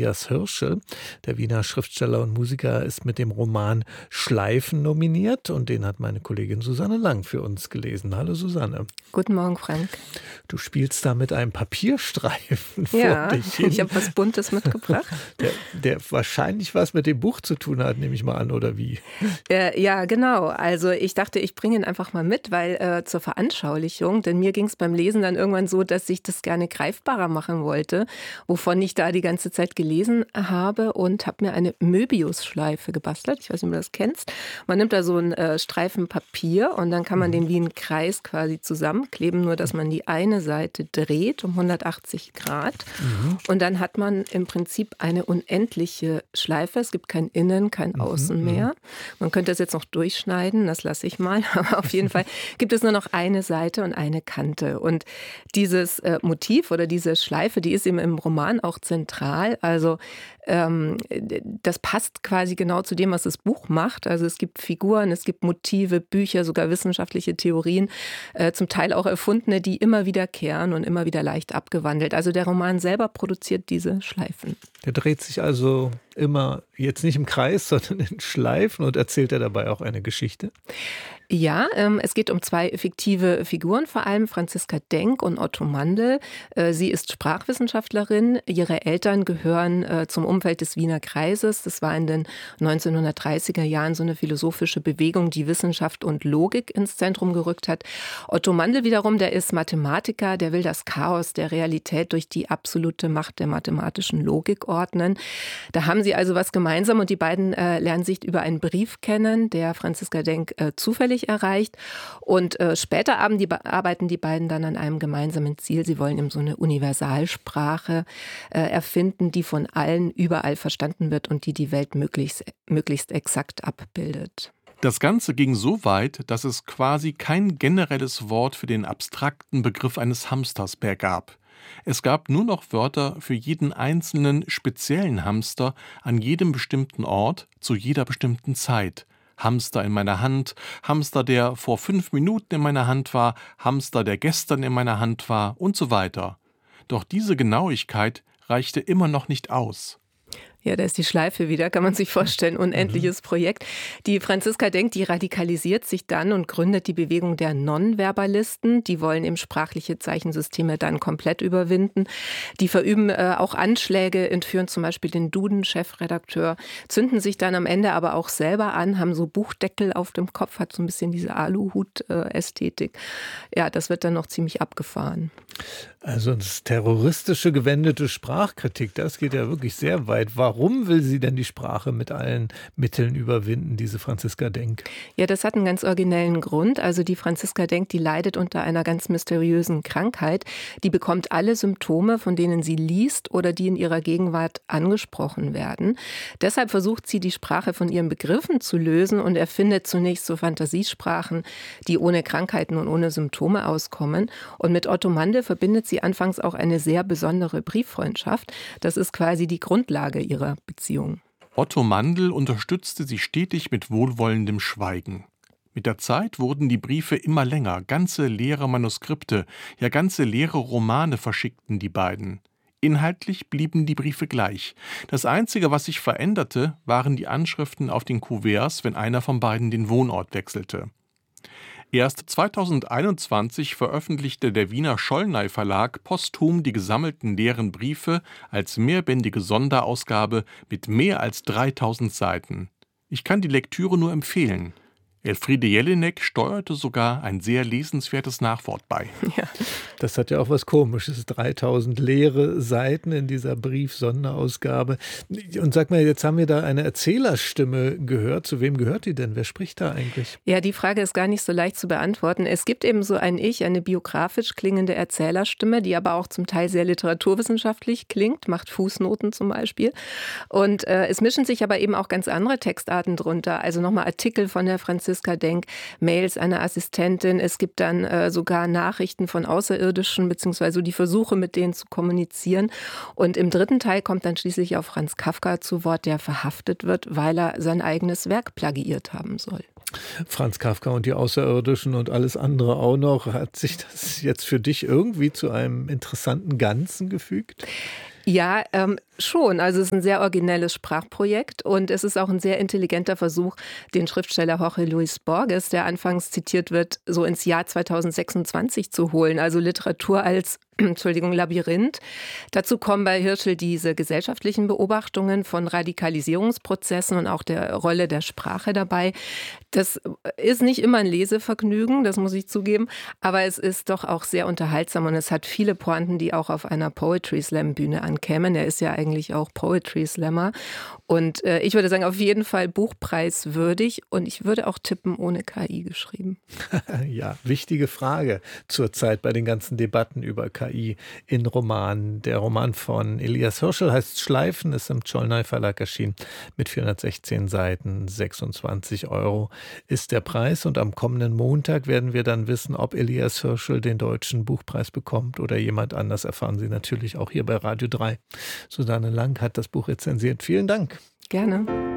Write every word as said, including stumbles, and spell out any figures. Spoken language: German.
Tobias Hirschel. Der Wiener Schriftsteller und Musiker ist mit dem Roman Schleifen nominiert und den hat meine Kollegin Susanne Lang für uns gelesen. Hallo Susanne. Guten Morgen, Frank. Du spielst da mit einem Papierstreifen vor ja, dich hin. Ich habe was Buntes mitgebracht. Der, der wahrscheinlich was mit dem Buch zu tun hat, nehme ich mal an, oder wie? Äh, ja, genau. Also ich dachte, ich bringe ihn einfach mal mit, weil äh, zur Veranschaulichung, denn mir ging es beim Lesen dann irgendwann so, dass ich das gerne greifbarer machen wollte, wovon ich da die ganze Zeit gelesen habe und habe mir eine Möbius-Schleife gebastelt. Ich weiß nicht, ob du das kennst. Man nimmt da so einen äh, Streifen Papier und dann kann man den wie einen Kreis quasi zusammenkleben, nur dass man die eine Seite dreht um hundertachtzig Grad. Mhm. Und dann hat man im Prinzip eine unendliche Schleife. Es gibt kein Innen, kein Außen mhm. mehr. Man könnte das jetzt noch durchschneiden, das lasse ich mal. Aber auf jeden Fall gibt es nur noch eine Seite und eine Kante. Und dieses äh, Motiv oder diese Schleife, die ist eben im Roman auch zentral. Also ähm, das passt quasi genau zu dem, was das Buch macht. Also es gibt Figuren, es gibt Motive, Bücher, sogar wissenschaftliche Theorien, äh, zum Teil auch erfundene, die immer wiederkehren und immer wieder leicht abgewandelt. Also der Roman selber produziert diese Schleifen. Der dreht sich also immer jetzt nicht im Kreis, sondern in Schleifen und erzählt er dabei auch eine Geschichte? Ja, ähm, es geht um zwei fiktive Figuren, vor allem Franziska Denk und Otto Mandl. Äh, sie ist Sprachwissenschaftlerin. Ihre Eltern gehören äh, zum Umfeld des Wiener Kreises. Das war in den neunzehnhundertdreißiger Jahren so eine philosophische Bewegung, die Wissenschaft und Logik ins Zentrum gerückt hat. Otto Mandl wiederum, der ist Mathematiker, der will das Chaos der Realität durch die absolute Macht der mathematischen Logik ordnen. Da haben sie also was gemeinsam und die beiden äh, lernen sich über einen Brief kennen, der Franziska Denk äh, zufällig erreicht. Und äh, später arbeiten die, arbeiten die beiden dann an einem gemeinsamen Ziel. Sie wollen eben so eine Universalsprache äh, erfinden, die von allen überall verstanden wird und die die Welt möglichst, möglichst exakt abbildet. Das Ganze ging so weit, dass es quasi kein generelles Wort für den abstrakten Begriff eines Hamsters mehr gab. Es gab nur noch Wörter für jeden einzelnen speziellen Hamster an jedem bestimmten Ort, zu jeder bestimmten Zeit. Hamster in meiner Hand, Hamster, der vor fünf Minuten in meiner Hand war, Hamster, der gestern in meiner Hand war und so weiter. Doch diese Genauigkeit reichte immer noch nicht aus. Ja, da ist die Schleife wieder, kann man sich vorstellen, unendliches mhm. Projekt. Die Franziska Denk, die radikalisiert sich dann und gründet die Bewegung der Nonverbalisten. Die wollen eben sprachliche Zeichensysteme dann komplett überwinden. Die verüben äh, auch Anschläge, entführen zum Beispiel den Duden-Chefredakteur, zünden sich dann am Ende aber auch selber an, haben so Buchdeckel auf dem Kopf, hat so ein bisschen diese Aluhut-Ästhetik. Ja, das wird dann noch ziemlich abgefahren. Also das terroristische gewendete Sprachkritik, das geht ja wirklich sehr weit. Warum will sie denn die Sprache mit allen Mitteln überwinden, diese Franziska Denk? Ja, das hat einen ganz originellen Grund. Also die Franziska Denk, die leidet unter einer ganz mysteriösen Krankheit. Die bekommt alle Symptome, von denen sie liest oder die in ihrer Gegenwart angesprochen werden. Deshalb versucht sie, die Sprache von ihren Begriffen zu lösen und erfindet zunächst so Fantasiesprachen, die ohne Krankheiten und ohne Symptome auskommen. Und mit Otto Mandl verbindet sie anfangs auch eine sehr besondere Brieffreundschaft. Das ist quasi die Grundlage ihrer Beziehung. Otto Mandl unterstützte sie stetig mit wohlwollendem Schweigen. Mit der Zeit wurden die Briefe immer länger, ganze leere Manuskripte, ja ganze leere Romane verschickten die beiden. Inhaltlich blieben die Briefe gleich. Das Einzige, was sich veränderte, waren die Anschriften auf den Kuverts, wenn einer von beiden den Wohnort wechselte. Erst zweitausendeinundzwanzig veröffentlichte der Wiener Schollnay Verlag posthum die gesammelten leeren Briefe als mehrbändige Sonderausgabe mit mehr als dreitausend Seiten. Ich kann die Lektüre nur empfehlen. Elfriede Jelinek steuerte sogar ein sehr lesenswertes Nachwort bei. Ja, das hat ja auch was Komisches. dreitausend leere Seiten in dieser Brief-Sonderausgabe. Und sag mal, jetzt haben wir da eine Erzählerstimme gehört. Zu wem gehört die denn? Wer spricht da eigentlich? Ja, die Frage ist gar nicht so leicht zu beantworten. Es gibt eben so ein Ich, eine biografisch klingende Erzählerstimme, die aber auch zum Teil sehr literaturwissenschaftlich klingt, macht Fußnoten zum Beispiel. Und äh, es mischen sich aber eben auch ganz andere Textarten drunter. Also nochmal Artikel von der Franziska Denk, Mails einer Assistentin. Es gibt dann äh, sogar Nachrichten von Außerirdischen, beziehungsweise die Versuche, mit denen zu kommunizieren. Und im dritten Teil kommt dann schließlich auch Franz Kafka zu Wort, der verhaftet wird, weil er sein eigenes Werk plagiiert haben soll. Franz Kafka und die Außerirdischen und alles andere auch noch. Hat sich das jetzt für dich irgendwie zu einem interessanten Ganzen gefügt? Ja, ähm, schon. Also es ist ein sehr originelles Sprachprojekt und es ist auch ein sehr intelligenter Versuch, den Schriftsteller Jorge Luis Borges, der anfangs zitiert wird, so ins Jahr zweitausendsechsundzwanzig zu holen. Also Literatur als Entschuldigung, Labyrinth. Dazu kommen bei Hirschl diese gesellschaftlichen Beobachtungen von Radikalisierungsprozessen und auch der Rolle der Sprache dabei. Das ist nicht immer ein Lesevergnügen, das muss ich zugeben, aber es ist doch auch sehr unterhaltsam und es hat viele Pointen, die auch auf einer Poetry Slam Bühne ankämen. Er ist ja eigentlich auch Poetry Slammer und äh, ich würde sagen, auf jeden Fall buchpreiswürdig und ich würde auch tippen, ohne K I geschrieben. Ja, wichtige Frage zurzeit bei den ganzen Debatten über K I in Romanen. Der Roman von Elias Hirschl heißt Schleifen, ist im Csolnay Verlag erschienen mit vierhundertsechzehn Seiten, sechsundzwanzig Euro ist der Preis und am kommenden Montag werden wir dann wissen, ob Elias Hirschl den Deutschen Buchpreis bekommt oder jemand anders, erfahren Sie natürlich auch hier bei Radio drei. Susanne Lang hat das Buch rezensiert. Vielen Dank. Gerne.